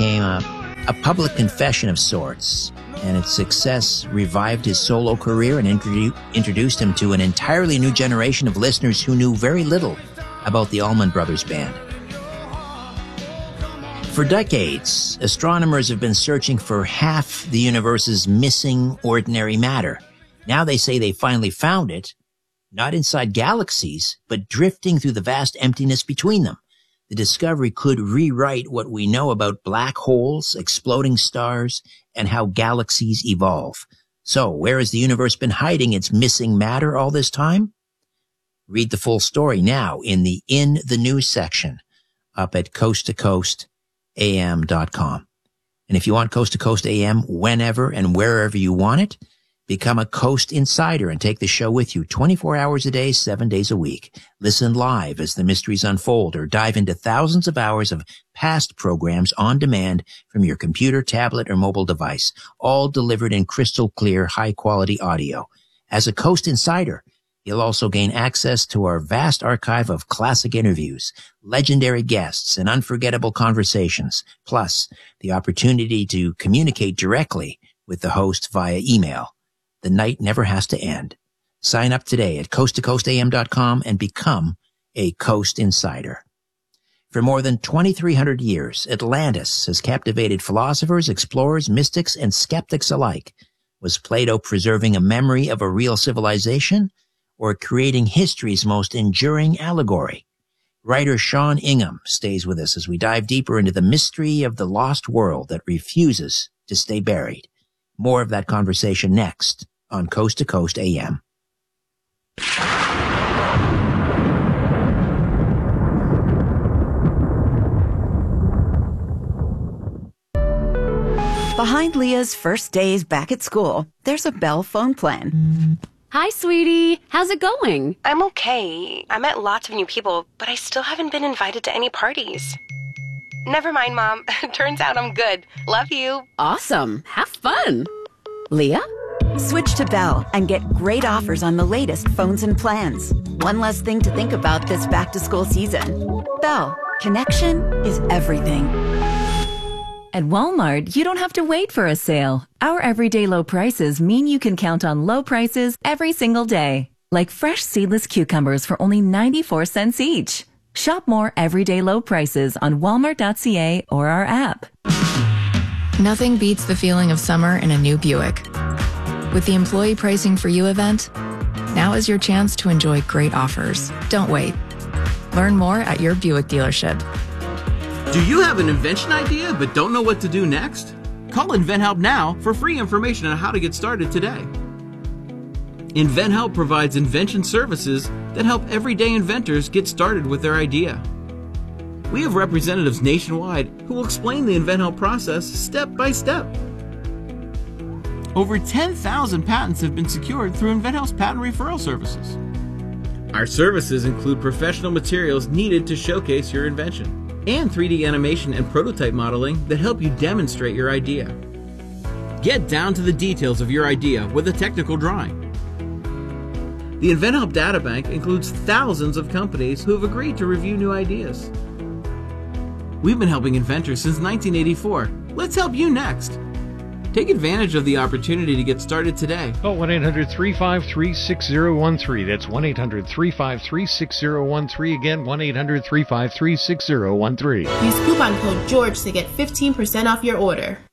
became a public confession of sorts, and its success revived his solo career and introduced him to an entirely new generation of listeners who knew very little about the Allman Brothers Band. For decades, astronomers have been searching for half the universe's missing ordinary matter. Now they say they finally found it, not inside galaxies, but drifting through the vast emptiness between them. The discovery could rewrite what we know about black holes, exploding stars, and how galaxies evolve. So, where has the universe been hiding its missing matter all this time? Read the full story now in the News section up at coasttocoastam.com. And if you want Coast to Coast AM whenever and wherever you want it, become a Coast Insider and take the show with you 24 hours a day, 7 days a week. Listen live as the mysteries unfold or dive into thousands of hours of past programs on demand from your computer, tablet, or mobile device, all delivered in crystal clear, high-quality audio. As a Coast Insider, you'll also gain access to our vast archive of classic interviews, legendary guests, and unforgettable conversations, plus the opportunity to communicate directly with the host via email. The night never has to end. Sign up today at coasttocoastam.com and become a Coast Insider. For more than 2,300 years, Atlantis has captivated philosophers, explorers, mystics, and skeptics alike. Was Plato preserving a memory of a real civilization or creating history's most enduring allegory? Writer Sean Ingham stays with us as we dive deeper into the mystery of the lost world that refuses to stay buried. More of that conversation next on Coast to Coast AM. Behind Leah's first days back at school, there's a Bell phone plan. Hi, sweetie. How's it going? I'm okay. I met lots of new people, but I still haven't been invited to any parties. Never mind, Mom. Turns out I'm good. Love you. Awesome. Have fun. Leah? Switch to Bell and get great offers on the latest phones and plans. One less thing to think about this back-to-school season. Bell. Connection is everything. At Walmart, you don't have to wait for a sale. Our everyday low prices mean you can count on low prices every single day. Like fresh seedless cucumbers for only 94 cents each. Shop more everyday low prices on walmart.ca or our app. Nothing beats the feeling of summer in a new Buick. With the Employee Pricing for You event, now is your chance to enjoy great offers. Don't wait. Learn more at your Buick dealership. Do you have an invention idea but don't know what to do next? Call InventHelp now for free information on how to get started today. InventHelp provides invention services that help everyday inventors get started with their idea. We have representatives nationwide who will explain the InventHelp process step by step. Over 10,000 patents have been secured through InventHelp's patent referral services. Our services include professional materials needed to showcase your invention, and 3D animation and prototype modeling that help you demonstrate your idea. Get down to the details of your idea with a technical drawing. The InventHelp Databank includes thousands of companies who have agreed to review new ideas. We've been helping inventors since 1984. Let's help you next. Take advantage of the opportunity to get started today. Call 1-800-353-6013. That's 1-800-353-6013. Again, 1-800-353-6013. Use coupon code GEORGE to get 15% off your order.